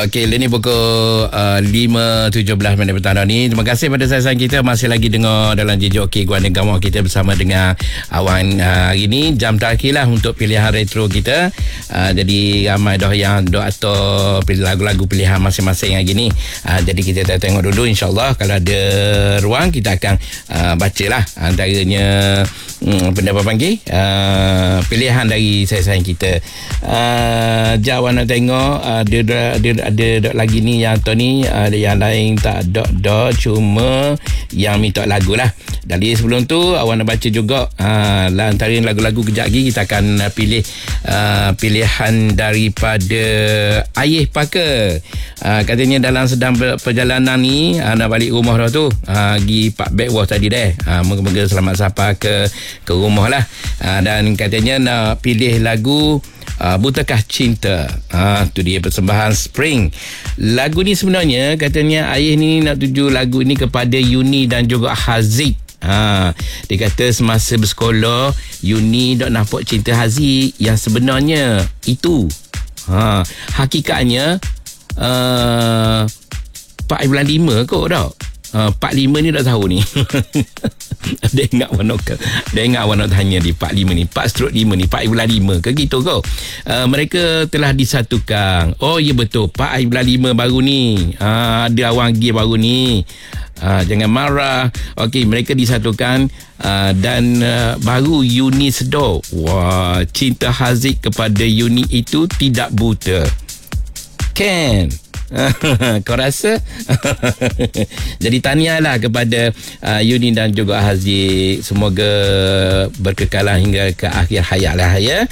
Okey, ini pukul 5.17 petang ni. Terima kasih pada sasaran kita masih lagi dengar dalam JJOK Guan dan Gamah kita bersama dengan Awan. Hari ni jam terakhir lah untuk pilihan retro kita. Jadi ramai dah yang atau lagu-lagu pilihan masing-masing hari ni. Jadi kita tengok dulu, insyaAllah kalau ada ruang kita akan bacalah antaranya pendapat panggil pilihan dari sasaran kita. Jawab nak tengok ada lagi ni yang Tony, ada yang lain tak ada, cuma yang minta lagu lah. Dari sebelum tu awak nak baca juga antara lagu-lagu kejap lagi kita akan pilih pilihan daripada Ayah Paka. Katanya dalam sedang perjalanan ni nak balik rumah dah tu, pergi Park Backwash tadi dah. Moga-moga selamat sampai ke rumah lah. Dan katanya nak pilih lagu Butakah Cinta. Tu dia persembahan Spring. Lagu ni sebenarnya katanya ayah ni nak tuju lagu ni kepada Yuni dan juga Haziq. Dia kata semasa bersekolah Yuni dok nampak cinta Haziq yang sebenarnya itu. Hakikatnya 4 bulan 5 kot dah. 45 ni dah tahu ni. Dia ingat awak nak tanya di 45 ni, 4/5 ni 4 bulan 5 ke gitu kau. Mereka telah disatukan. Oh ya betul, 4 bulan 5 baru ni. Ada awang gear baru ni. Jangan marah. Okey, mereka disatukan dan baru Yuni sedar. Wah, cinta Haziq kepada Yuni itu tidak buta. Kan? Kau rasa? Jadi tahniahlah kepada Yuni dan juga Haziq. Semoga berkekalan hingga ke akhir hayat lah ya.